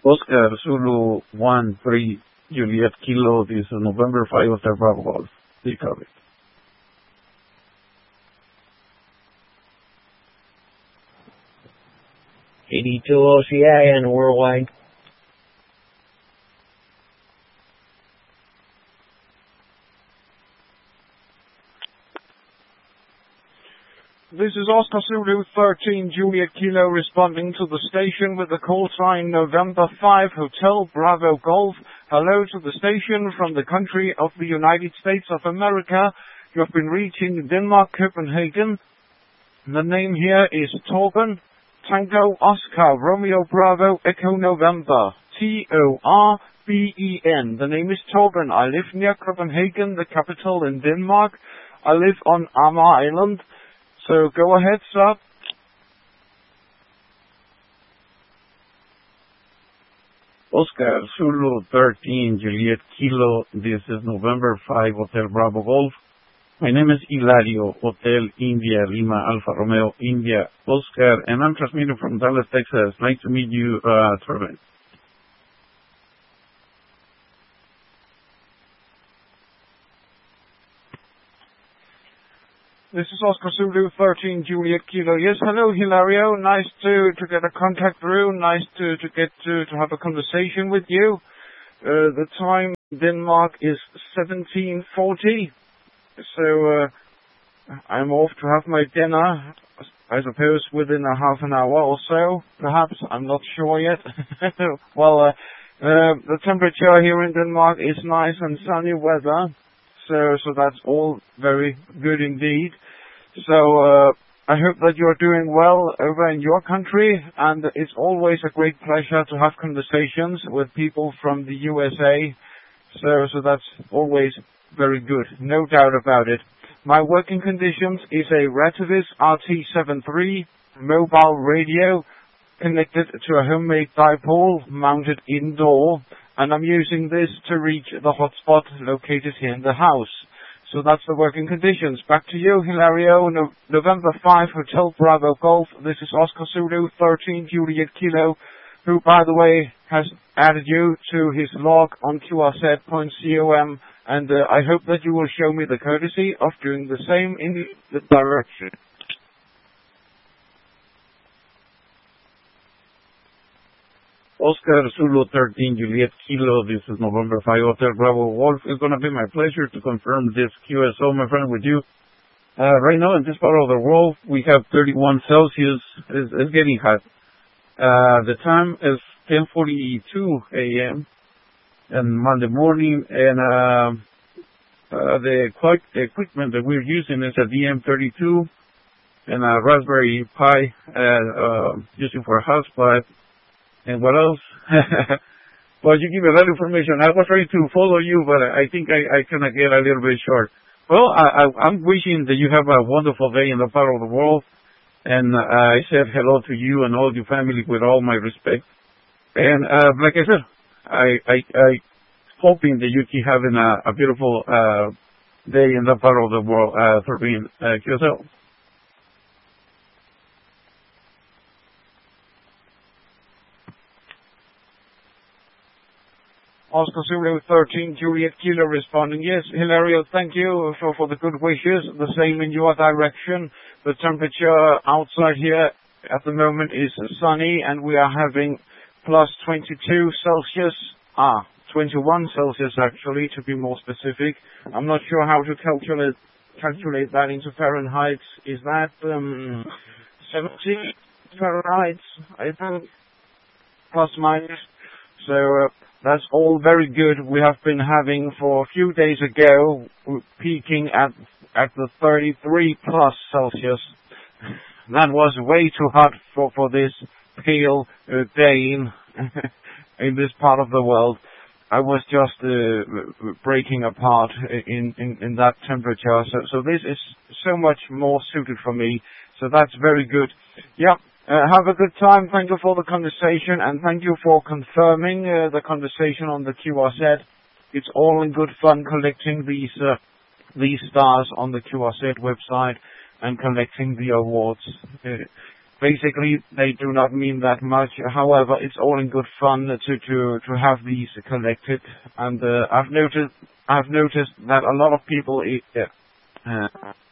Oscar Zulu 13 Juliet Kilo, this is November 5 Hotel Bravo Golf. Recovery. AD2 OCI and worldwide. This is Oscar Zulu 13 Juliet Kilo responding to the station with the call sign November 5 Hotel Bravo Golf. Hello to the station from the country of the United States of America. You have been reaching Denmark, Copenhagen. The name here is Torben. Tango Oscar Romeo Bravo Echo November. Torben. The name is Torben. I live near Copenhagen, the capital in Denmark. I live on Amager Island. So go ahead, sir. Oscar Zulu 13 Juliet Kilo, this is November 5 Hotel Bravo Golf. My name is Hilario, Hotel India Lima Alfa Romeo India Oscar, and I'm transmitting from Dallas, Texas. Nice to meet you, Torben. This is Oscar Zulu 13 Juliet Kilo. Yes, hello Hilario. Nice to get a contact through. Nice to get to have a conversation with you. The time in Denmark is 17:40. So I'm off to have my dinner, I suppose within a half an hour or so, perhaps. I'm not sure yet. Well, the temperature here in Denmark is nice and sunny weather. So that's all very good indeed. So I hope that you're doing well over in your country, and it's always a great pleasure to have conversations with people from the USA. So that's always very good, no doubt about it. My working conditions is a Rativis RT73 mobile radio connected to a homemade dipole mounted indoor, and I'm using this to reach the hotspot located here in the house. So that's the working conditions. Back to you, Hilario. November 5, Hotel Bravo Golf. This is Oscar Zulu 13 Juliet Kilo, who, by the way, has added you to his log on QRZ.com, and I hope that you will show me the courtesy of doing the same in the direction. Oscar Zulu 13 Juliet Kilo, this is November 5 Hotel Bravo Golf. It's going to be my pleasure to confirm this QSO, my friend, with you. Right now in this part of the world, we have 31 Celsius. It's getting hot. The time is 10:42 a.m. and Monday morning, and the equipment that we're using is a DM32 and a Raspberry Pi using for a hotspot. And what else? Well, you give me that information. I was trying to follow you, but I think I kind of get a little bit short. Well, I'm wishing that you have a wonderful day in the part of the world. And I said hello to you and all your family with all my respect. And like I said, I hoping that you keep having a beautiful day in that part of the world, for being yourself. Oscar Zulu 13 Juliet Kilo responding. Yes, Hilario, thank you for the good wishes. The same in your direction. The temperature outside here at the moment is sunny, and we are having plus 22 Celsius. 21 Celsius actually, to be more specific. I'm not sure how to calculate that into Fahrenheit. Is that 70 Fahrenheit? I think plus minus. So that's all very good. We have been having for a few days ago, peaking at the 33 plus Celsius. That was way too hot for this pale Dane in this part of the world. I was just breaking apart in that temperature. So this is so much more suited for me. So that's very good. Yeah. Have a good time. Thank you for the conversation, and thank you for confirming the conversation on the QRZ. It's all in good fun collecting these stars on the QRZ website and collecting the awards. basically, they do not mean that much. However, it's all in good fun to have these collected, and I've noticed that a lot of people